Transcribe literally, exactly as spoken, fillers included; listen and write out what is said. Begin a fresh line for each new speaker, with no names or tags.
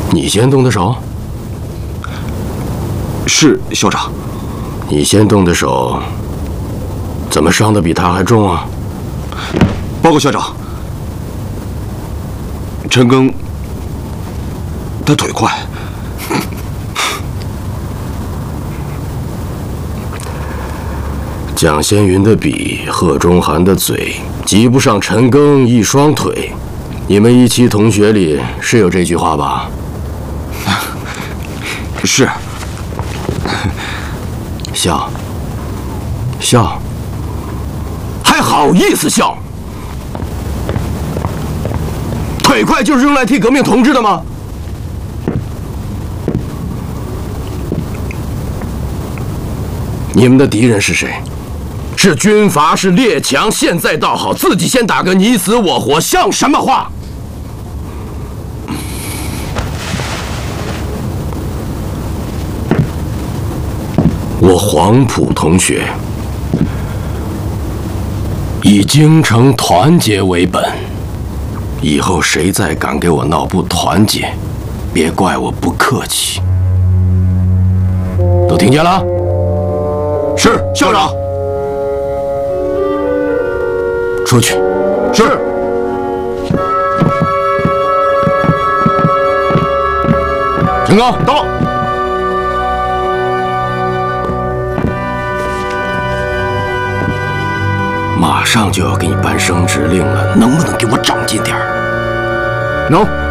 你先动的手？
是校长。
你先动的手，怎么伤的比他还重啊？
报告校长，陈庚他腿快。
蒋先云的笔，贺中涵的嘴，及不上陈庚一双腿。你们一期同学里是有这句话吧？
是。
笑，笑，还好意思笑？腿快就是用来替革命同志的吗？你们的敌人是谁？是军阀，是列强。现在倒好，自己先打个你死我活，像什么话？我黄埔同学以京城团结为本，以后谁再敢给我闹不团结，别怪我不客气。都听见了？
是，校长。
出去。
是。
陈刚
到。
马上就要给你颁升职令了，能不能给我长进点儿？
能。